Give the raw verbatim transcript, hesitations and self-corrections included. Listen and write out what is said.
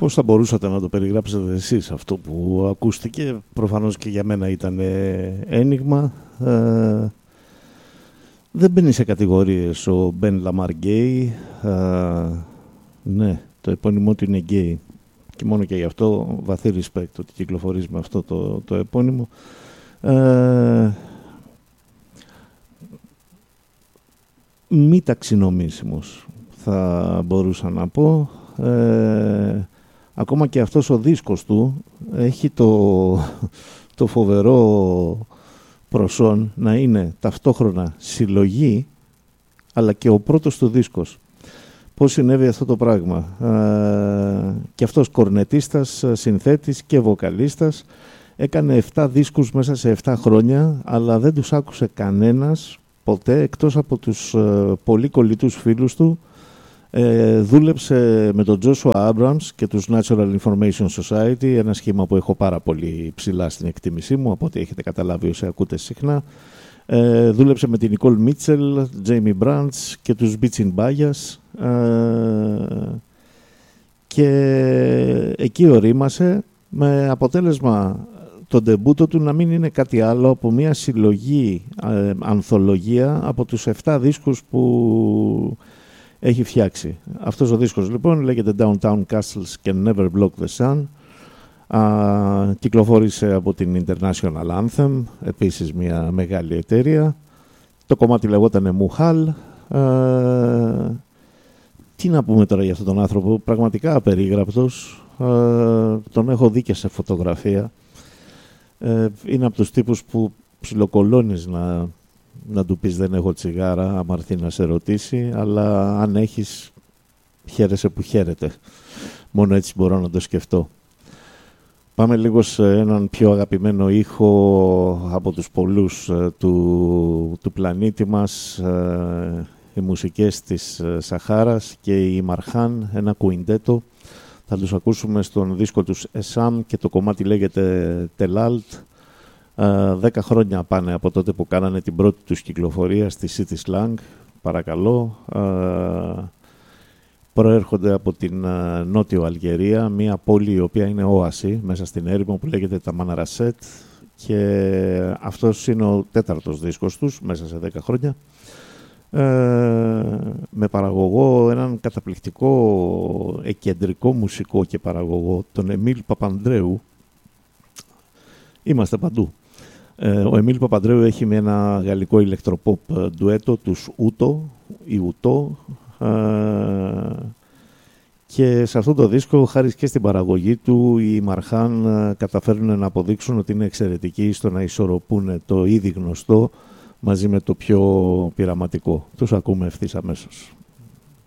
Πώς θα μπορούσατε να το περιγράψετε εσείς αυτό που ακούστηκε? Προφανώς και για μένα ήταν ένιγμα. Ε, δεν μπαίνει σε κατηγορίες ο Μπεν Λαμάρ γκέι. Ε, ναι, το επώνυμό του είναι γκέι. Και μόνο και γι' αυτό βαθύ respect ότι κυκλοφορείς με αυτό το, το επώνυμο. Ε, μη ταξινομήσιμος θα μπορούσα να πω. Ε, ακόμα και αυτός ο δίσκος του έχει το, το φοβερό προσόν να είναι ταυτόχρονα συλλογή αλλά και ο πρώτος του δίσκος. Πώς συνέβη αυτό το πράγμα? Ε, και αυτός κορνετίστας, συνθέτης και βοκαλίστας, έκανε εφτά δίσκους μέσα σε εφτά χρόνια, αλλά δεν τους άκουσε κανένας ποτέ εκτός από τους ε, πολύ κολλητούς φίλους του. Ε, δούλεψε με τον Joshua Abrams και τους Natural Information Society, ένα σχήμα που έχω πάρα πολύ ψηλά στην εκτίμησή μου, από ό,τι έχετε καταλάβει όσοι ακούτε συχνά. Ε, δούλεψε με την Nicole Mitchell, Jamie Branch και τους Beach in Bayas, ε, και εκεί ορίμασε, με αποτέλεσμα το ντεμπούτο του να μην είναι κάτι άλλο από μια συλλογή ε, ανθολογία από τους εφτά δίσκους που έχει φτιάξει. Αυτός ο δίσκος λοιπόν λέγεται Downtown Castles Can Never Block the Sun. Α, κυκλοφόρησε από την International Anthem, επίσης μια μεγάλη εταιρεία. Το κομμάτι λεγότανε Μουχάλ. Ε, τι να πούμε τώρα για αυτόν τον άνθρωπο, πραγματικά απερίγραπτος. Ε, τον έχω δει και σε φωτογραφία. Ε, είναι από τους τύπους που ψιλοκολώνεις να, να του πεις δεν έχω τσιγάρα, άμα έρθει να σε ρωτήσει, αλλά αν έχεις, χαίρεσαι που χαίρεται. Μόνο έτσι μπορώ να το σκεφτώ. Πάμε λίγο σε έναν πιο αγαπημένο ήχο από τους πολλούς του, του πλανήτη μας, οι μουσικές της Σαχάρας και η Μαρχάν, ένα κουιντέτο. Θα τους ακούσουμε στον δίσκο τους Εσάμ και το κομμάτι λέγεται Τελάλτ. Δέκα χρόνια πάνε από τότε που κάνανε την πρώτη τους κυκλοφορία στη City Slang, παρακαλώ. Προέρχονται από την uh, Νότιο Αλγερία, μια πόλη η οποία είναι όαση μέσα στην έρημο που λέγεται τα Μαναρασέτ, και αυτός είναι ο τέταρτος δίσκος τους μέσα σε δέκα χρόνια, ε, με παραγωγό έναν καταπληκτικό εκεντρικό μουσικό και παραγωγό, τον Εμίλ Παπανδρέου. Είμαστε παντού. Ε, ο Εμίλ Παπανδρέου έχει με ένα γαλλικό ηλεκτροπόπ ντουέτο, τους Ούτο ή Ουτό, και σε αυτό το δίσκο, χάρη και στην παραγωγή του, οι Μαρχάν καταφέρνουν να αποδείξουν ότι είναι εξαιρετικοί στο να ισορροπούν το ήδη γνωστό μαζί με το πιο πειραματικό. Τους ακούμε ευθύς αμέσως.